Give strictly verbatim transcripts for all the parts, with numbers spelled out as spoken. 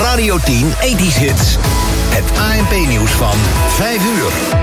Radio tien ethisch Hits. Het A N P-nieuws van vijf uur.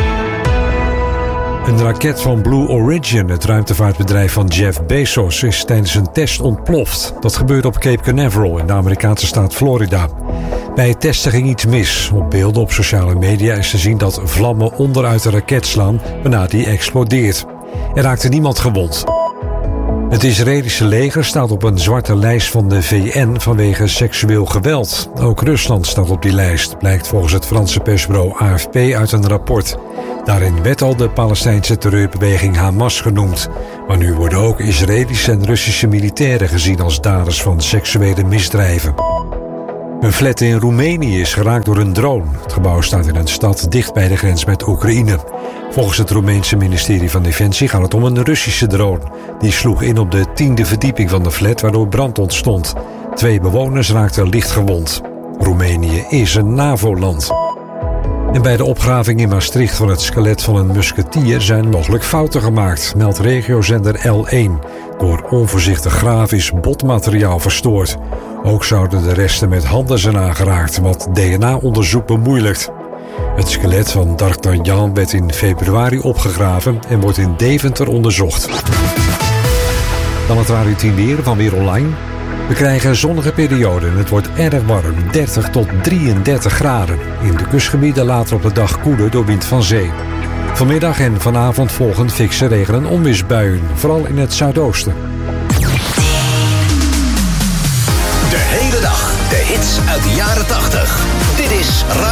Een raket van Blue Origin, het ruimtevaartbedrijf van Jeff Bezos, is tijdens een test ontploft. Dat gebeurde op Cape Canaveral in de Amerikaanse staat Florida. Bij het testen ging iets mis. Op beelden op sociale media is te zien dat vlammen onderuit de raket slaan waarna die explodeert. Er raakte niemand gewond. Het Israëlische leger staat op een zwarte lijst van de V N vanwege seksueel geweld. Ook Rusland staat op die lijst, blijkt volgens het Franse persbureau A F P uit een rapport. Daarin werd al de Palestijnse terreurbeweging Hamas genoemd. Maar nu worden ook Israëlische en Russische militairen gezien als daders van seksuele misdrijven. Een flat in Roemenië is geraakt door een drone. Het gebouw staat in een stad dicht bij de grens met Oekraïne. Volgens het Roemeense ministerie van Defensie gaat het om een Russische drone. Die sloeg in op de tiende verdieping van de flat, waardoor brand ontstond. Twee bewoners raakten licht gewond. Roemenië is een NAVO-land. En bij de opgraving in Maastricht van het skelet van een musketier zijn mogelijk fouten gemaakt, meldt regiozender L één. Door onvoorzichtig graven is botmateriaal verstoord. Ook zouden de resten met handen zijn aangeraakt, wat D N A-onderzoek bemoeilijkt. Het skelet van D'Artagnan werd in februari opgegraven en wordt in Deventer onderzocht. Dan het Radio tien weer van Weer Online. We krijgen zonnige perioden en het wordt erg warm, dertig tot drieëndertig graden. In de kustgebieden later op de dag koeler door wind van zee. Vanmiddag en vanavond volgen fikse regen- en onweersbuien, vooral in het zuidoosten. De hele dag de hits uit de jaren tachtig. Dit is